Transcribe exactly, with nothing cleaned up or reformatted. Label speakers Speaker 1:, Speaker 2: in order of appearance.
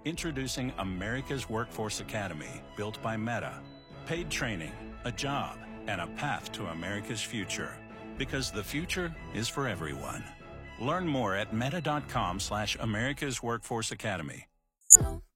Speaker 1: Introducing America's Workforce Academy, built by Meta. Paid training, a job, and a path to America's future. Because the future is for everyone. Learn more at meta.com slash America's Workforce Academy.